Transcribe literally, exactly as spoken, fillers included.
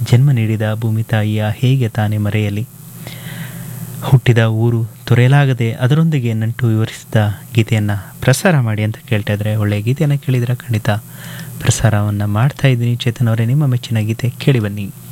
ಜನ್ಮ ನೀಡಿದ ಭೂಮಿ ತಾಯಿಯ ಹೇಗೆ ತಾನೇ ಮರೆಯಲಿ, ಹುಟ್ಟಿದ ಊರು ತೊರೆಯಲಾಗದೆ ಅದರೊಂದಿಗೆ ನಂಟು ವಿವರಿಸಿದ ಗೀತೆಯನ್ನು ಪ್ರಸಾರ ಮಾಡಿ ಅಂತ ಕೇಳ್ತಾ ಇದ್ರೆ, ಒಳ್ಳೆಯ ಗೀತೆಯನ್ನು ಕೇಳಿದರೆ ಖಂಡಿತ ಪ್ರಸಾರವನ್ನು ಮಾಡ್ತಾ ಇದ್ದೀನಿ. ಚೇತನ್ ಅವರೇ, ನಿಮ್ಮ ಮೆಚ್ಚಿನ ಗೀತೆ ಕೇಳಿ ಬನ್ನಿ.